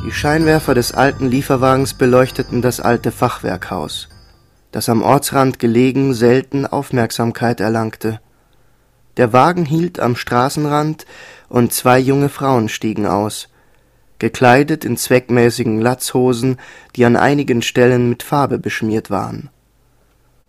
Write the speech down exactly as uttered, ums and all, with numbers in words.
Die Scheinwerfer des alten Lieferwagens beleuchteten das alte Fachwerkhaus, das am Ortsrand gelegen selten Aufmerksamkeit erlangte. Der Wagen hielt am Straßenrand und zwei junge Frauen stiegen aus, gekleidet in zweckmäßigen Latzhosen, die an einigen Stellen mit Farbe beschmiert waren